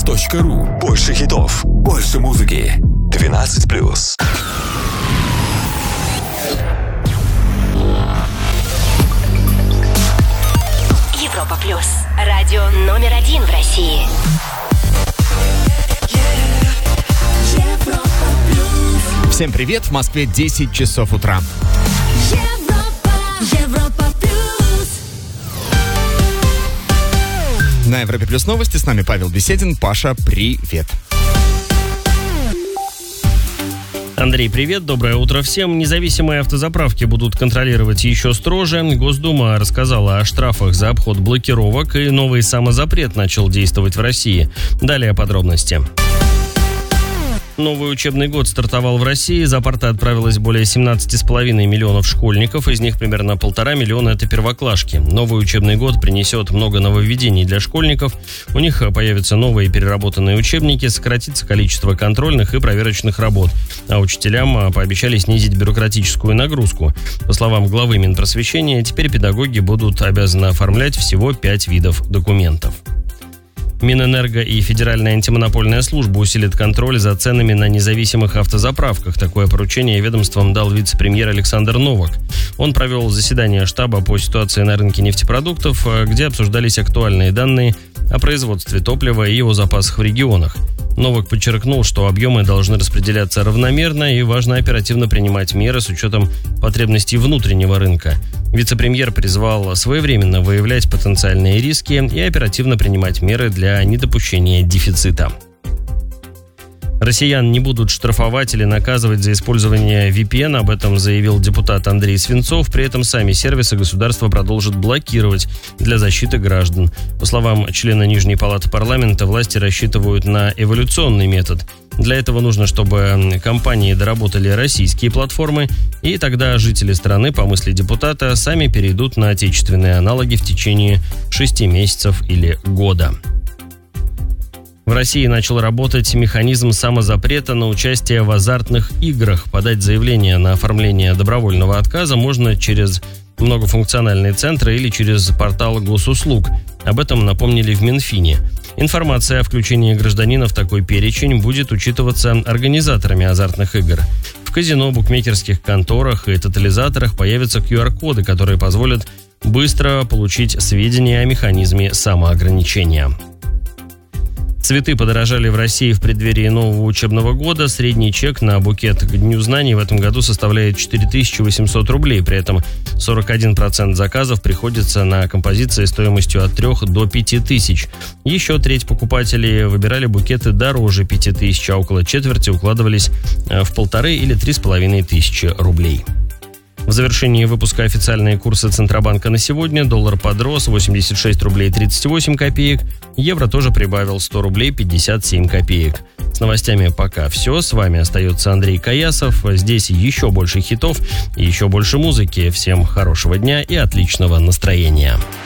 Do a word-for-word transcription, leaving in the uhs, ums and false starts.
точка ру. Больше хитов, больше музыки. двенадцать плюс. Европа плюс. Радио номер один в России. Всем привет, в Москве десять часов утра. Европа, Европа плюс. На Европе плюс новости, с нами Павел Беседин. Паша, привет. Андрей, привет, доброе утро всем. Независимые автозаправки будут контролировать еще строже. Госдума рассказала о штрафах за обход блокировок, и новый самозапрет начал действовать в России. Далее подробности. Новый учебный год стартовал в России. За порты отправилось более семнадцать целых пять десятых миллионов школьников, из них примерно полтора миллиона – это первоклашки. Новый учебный год принесет много нововведений для школьников. У них появятся новые переработанные учебники, сократится количество контрольных и проверочных работ. А учителям пообещали снизить бюрократическую нагрузку. По словам главы Минпросвещения, теперь педагоги будут обязаны оформлять всего пять видов документов. Минэнерго и Федеральная антимонопольная служба усилят контроль за ценами на независимых автозаправках. Такое поручение ведомствам дал вице-премьер Александр Новак. Он провел заседание штаба по ситуации на рынке нефтепродуктов, где обсуждались актуальные данные о производстве топлива и его запасах в регионах. Новак подчеркнул, что объемы должны распределяться равномерно и важно оперативно принимать меры с учетом потребностей внутреннего рынка. Вице-премьер призвал своевременно выявлять потенциальные риски и оперативно принимать меры для недопущения дефицита. Россиян не будут штрафовать или наказывать за использование ви пи эн, об этом заявил депутат Андрей Свинцов. При этом сами сервисы государство продолжит блокировать для защиты граждан. По словам члена Нижней палаты парламента, власти рассчитывают на эволюционный метод. Для этого нужно, чтобы компании доработали российские платформы, и тогда жители страны, по мысли депутата, сами перейдут на отечественные аналоги в течение шести месяцев или года. В России начал работать механизм самозапрета на участие в азартных играх. Подать заявление на оформление добровольного отказа можно через многофункциональные центры или через портал госуслуг. Об этом напомнили в Минфине. Информация о включении гражданина в такой перечень будет учитываться организаторами азартных игр. В казино, букмекерских конторах и тотализаторах появятся ку ар коды, которые позволят быстро получить сведения о механизме самоограничения. Цветы подорожали в России в преддверии нового учебного года. Средний чек на букет к Дню знаний в этом году составляет четыре тысячи восемьсот рублей. При этом сорок один процент заказов приходится на композиции стоимостью от трёх до пяти тысяч. Еще треть покупателей выбирали букеты дороже пяти тысяч, а около четверти укладывались в полторы или три с половиной тысячи рублей. В завершении выпуска официальные курсы Центробанка на сегодня. Доллар подрос восемьдесят шесть рублей тридцать восемь копеек. Евро тоже прибавил сто рублей пятьдесят семь копеек. С новостями пока все. С вами остается Андрей Каясов. Здесь еще больше хитов и еще больше музыки. Всем хорошего дня и отличного настроения.